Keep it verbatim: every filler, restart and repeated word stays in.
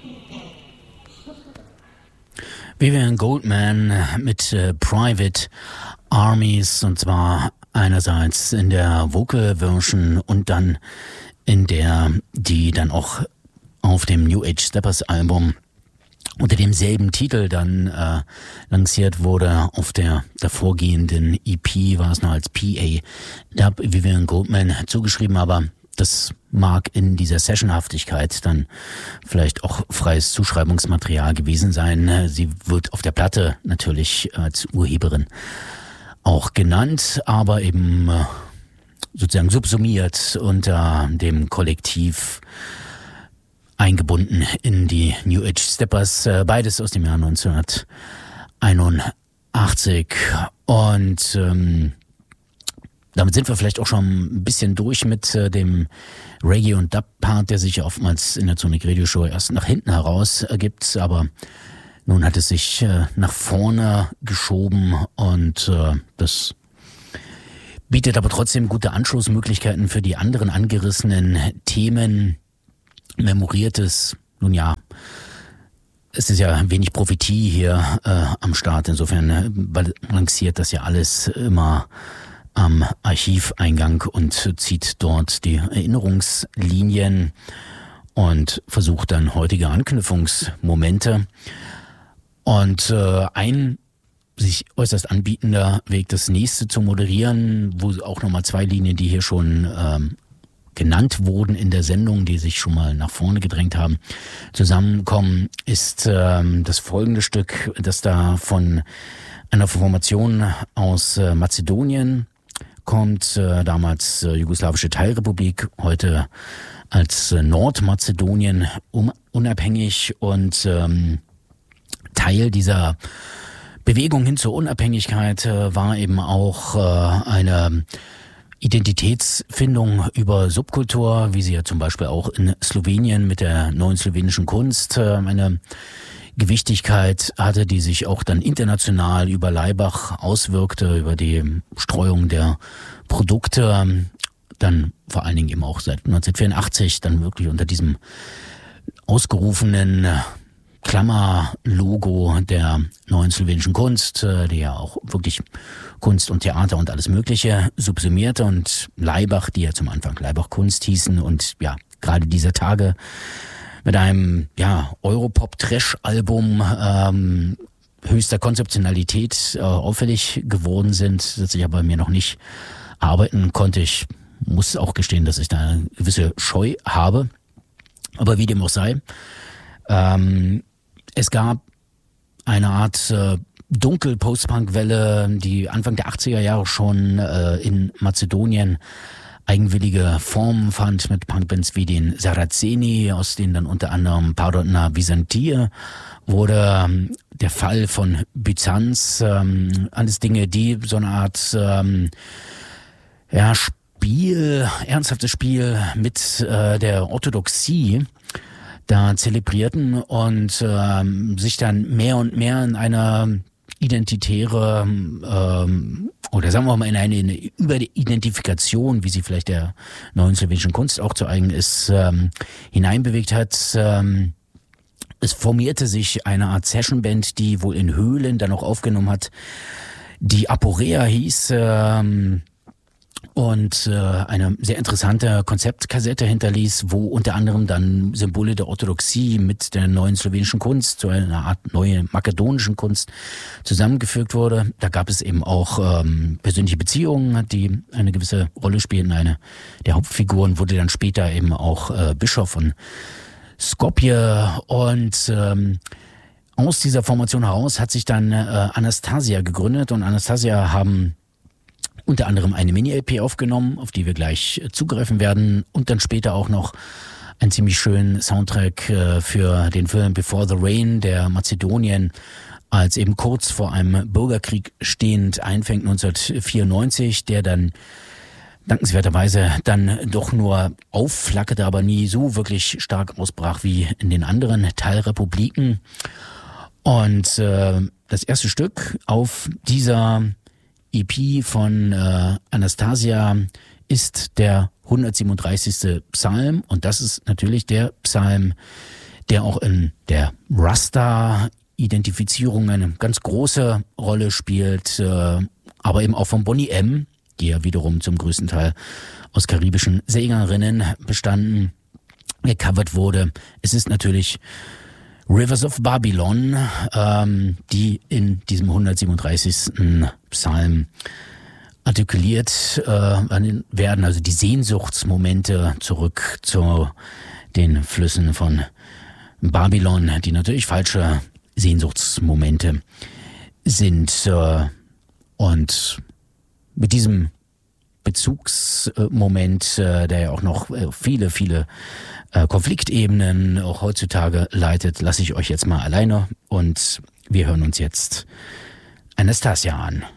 Vivian Goldman mit äh, Private Armies, und zwar einerseits in der Vocal Version und dann in der, die dann auch auf dem New Age Steppers Album unter demselben Titel dann äh, lanciert wurde. Auf der davorgehenden E P war es noch als P A Dub Vivian Goldman zugeschrieben, aber das mag in dieser Sessionhaftigkeit dann vielleicht auch freies Zuschreibungsmaterial gewesen sein. Sie wird auf der Platte natürlich als Urheberin auch genannt, aber eben sozusagen subsumiert unter dem Kollektiv eingebunden in die New Age Steppers, beides aus dem Jahr neunzehnhunderteinundachtzig. Und ähm, damit sind wir vielleicht auch schon ein bisschen durch mit äh, dem Reggae- und Dub-Part, der sich ja oftmals in der Sonic Radio Show erst nach hinten heraus ergibt. Aber nun hat es sich äh, nach vorne geschoben, und äh, das bietet aber trotzdem gute Anschlussmöglichkeiten für die anderen angerissenen Themen. Memoriertes, nun ja, es ist ja wenig Prophetie hier äh, am Start. Insofern äh, balanciert das ja alles immer am Archiveingang und zieht dort die Erinnerungslinien und versucht dann heutige Anknüpfungsmomente. Und äh, ein sich äußerst anbietender Weg, das nächste zu moderieren, wo auch nochmal zwei Linien, die hier schon ähm, genannt wurden in der Sendung, die sich schon mal nach vorne gedrängt haben, zusammenkommen, ist ähm, das folgende Stück, das da von einer Formation aus äh, Mazedonien kommt, äh, damals äh, jugoslawische Teilrepublik, heute als äh, Nordmazedonien um, unabhängig, und ähm, Teil dieser Bewegung hin zur Unabhängigkeit äh, war eben auch äh, eine Identitätsfindung über Subkultur, wie sie ja zum Beispiel auch in Slowenien mit der neuen slowenischen Kunst äh, eine Gewichtigkeit hatte, die sich auch dann international über Laibach auswirkte, über die Streuung der Produkte, dann vor allen Dingen eben auch seit neunzehnhundertvierundachtzig dann wirklich unter diesem ausgerufenen Klammerlogo der neuen slowenischen Kunst, die ja auch wirklich Kunst und Theater und alles Mögliche subsumierte, und Laibach, die ja zum Anfang Laibach Kunst hießen, und ja, gerade dieser Tage mit einem ja Europop-Trash-Album ähm, höchster Konzeptionalität äh, auffällig geworden sind, dass ich aber mir noch nicht arbeiten konnte. Ich muss auch gestehen, dass ich da eine gewisse Scheu habe. Aber wie dem auch sei, ähm, es gab eine Art äh, Dunkel-Post-Punk-Welle, die Anfang der achtziger Jahre schon äh, in Mazedonien eigenwillige Formen fand, mit Punkbands wie den Saraceni, aus denen dann unter anderem Parodna Byzantier wurde, ähm, der Fall von Byzanz, ähm, alles Dinge, die so eine Art ähm, ja, Spiel, ernsthaftes Spiel mit äh, der Orthodoxie da zelebrierten und ähm, sich dann mehr und mehr in einer identitäre ähm, oder sagen wir mal in eine, eine Überidentifikation, wie sie vielleicht der neuen slowenischen Kunst auch zu eigen ist, ähm, hineinbewegt hat. Ähm, es formierte sich eine Art Sessionband, die wohl in Höhlen dann auch aufgenommen hat, die Aporea hieß, ähm, und äh, eine sehr interessante Konzeptkassette hinterließ, wo unter anderem dann Symbole der Orthodoxie mit der neuen slowenischen Kunst, so einer Art neue makedonischen Kunst zusammengefügt wurde. Da gab es eben auch ähm, persönliche Beziehungen, die eine gewisse Rolle spielten. Eine der Hauptfiguren wurde dann später eben auch äh, Bischof von Skopje, und ähm, aus dieser Formation heraus hat sich dann äh, Anastasia gegründet, und Anastasia haben unter anderem eine Mini-L P aufgenommen, auf die wir gleich zugreifen werden, und dann später auch noch einen ziemlich schönen Soundtrack äh, für den Film Before the Rain, der Mazedonien als eben kurz vor einem Bürgerkrieg stehend einfängt neunzehnhundertvierundneunzig, der dann dankenswerterweise dann doch nur aufflackerte, aber nie so wirklich stark ausbrach wie in den anderen Teilrepubliken. Und äh, das erste Stück auf dieser E P von äh, Anastasia ist der hundertsiebenunddreißigste Psalm, und das ist natürlich der Psalm, der auch in der Rasta-Identifizierung eine ganz große Rolle spielt, äh, aber eben auch von Boney M., die ja wiederum zum größten Teil aus karibischen Sängerinnen bestanden, gecovert wurde. Es ist natürlich Rivers of Babylon, ähm, die in diesem hundertsiebenunddreißigsten Psalm artikuliert äh, werden, also die Sehnsuchtsmomente zurück zu den Flüssen von Babylon, die natürlich falsche Sehnsuchtsmomente sind. Äh, und mit diesem Bezugsmoment, äh, der ja auch noch äh, viele, viele äh, Konfliktebenen auch heutzutage leitet, lasse ich euch jetzt mal alleine und wir hören uns jetzt Anastasia an.